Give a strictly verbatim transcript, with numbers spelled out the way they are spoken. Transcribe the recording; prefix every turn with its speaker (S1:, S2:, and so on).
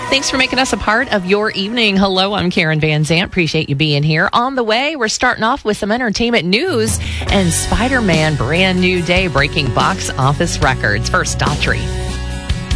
S1: Thanks for making us a part of your evening. Hello, I'm Karen Van Zant. Appreciate you being here. On the way, we're starting off with some entertainment news and Spider-Man brand new day breaking box office records. First, Daughtry.